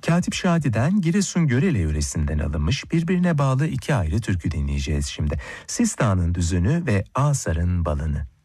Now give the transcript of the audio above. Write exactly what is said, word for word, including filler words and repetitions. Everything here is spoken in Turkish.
Katip Şadi'den Giresun Görele yöresinden alınmış birbirine bağlı iki ayrı türkü dinleyeceğiz şimdi. Sistan'ın Düzünü ve Asar'ın Balını.